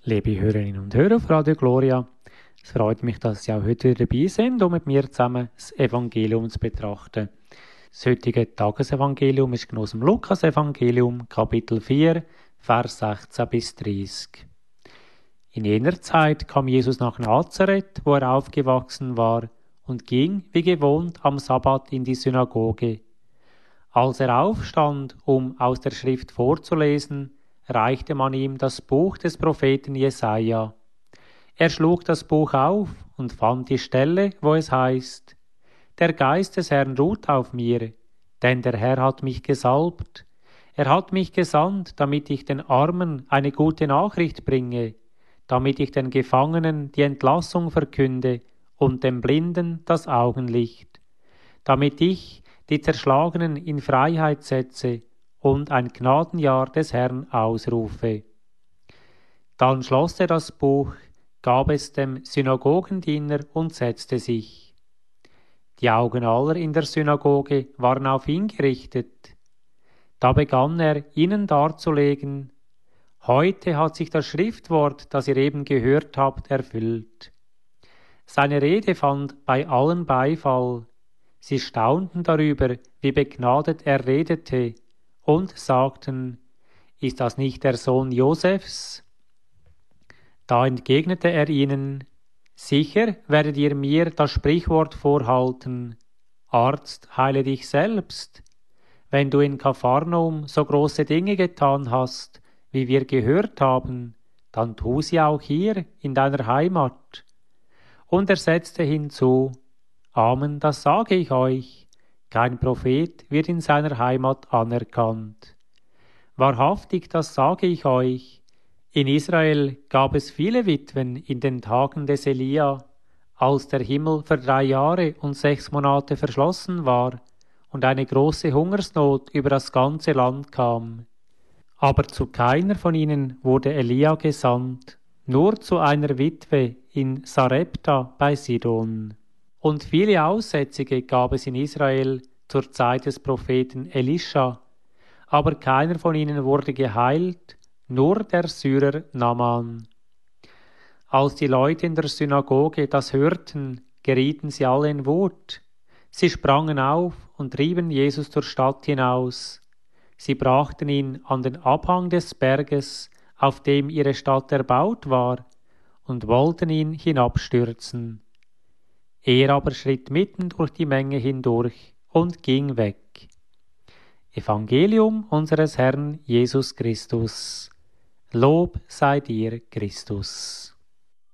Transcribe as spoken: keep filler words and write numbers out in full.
Liebe Hörerinnen und Hörer auf Radio Gloria, es freut mich, dass Sie auch heute wieder dabei sind, um mit mir zusammen das Evangelium zu betrachten. Das heutige Tagesevangelium ist genommen aus dem Lukas-Evangelium, Kapitel vier, Vers sechzehn bis dreißig. In jener Zeit kam Jesus nach Nazareth, wo er aufgewachsen war, und ging, wie gewohnt, am Sabbat in die Synagoge. Als er aufstand, um aus der Schrift vorzulesen, reichte man ihm das Buch des Propheten Jesaja. Er schlug das Buch auf und fand die Stelle, wo es heißt: Der Geist des Herrn ruht auf mir, denn der Herr hat mich gesalbt. Er hat mich gesandt, damit ich den Armen eine gute Nachricht bringe, damit ich den Gefangenen die Entlassung verkünde und dem Blinden das Augenlicht, damit ich die Zerschlagenen in Freiheit setze und ein Gnadenjahr des Herrn ausrufe. Dann schloss er das Buch, gab es dem Synagogendiener und setzte sich. Die Augen aller in der Synagoge waren auf ihn gerichtet. Da begann er, ihnen darzulegen: Heute hat sich das Schriftwort, das ihr eben gehört habt, erfüllt. Seine Rede fand bei allen Beifall. Sie staunten darüber, wie begnadet er redete, und sagten: Ist das nicht der Sohn Josefs? Da entgegnete er ihnen: Sicher werdet ihr mir das Sprichwort vorhalten: Arzt, heile dich selbst. Wenn du in Kapharnaum so große Dinge getan hast, wie wir gehört haben, dann tu sie auch hier in deiner Heimat. Und er setzte hinzu: Amen, das sage ich euch, kein Prophet wird in seiner Heimat anerkannt. Wahrhaftig, das sage ich euch, in Israel gab es viele Witwen in den Tagen des Elia, als der Himmel für drei Jahre und sechs Monate verschlossen war und eine große Hungersnot über das ganze Land kam. Aber zu keiner von ihnen wurde Elia gesandt, nur zu einer Witwe in Sarepta bei Sidon. Und viele Aussätzige gab es in Israel zur Zeit des Propheten Elisha, aber keiner von ihnen wurde geheilt, nur der Syrer Naaman. Als die Leute in der Synagoge das hörten, gerieten sie alle in Wut. Sie sprangen auf und trieben Jesus zur Stadt hinaus. Sie brachten ihn an den Abhang des Berges, auf dem ihre Stadt erbaut war, und wollten ihn hinabstürzen. Er aber schritt mitten durch die Menge hindurch und ging weg. Evangelium unseres Herrn Jesus Christus. Lob sei dir, Christus.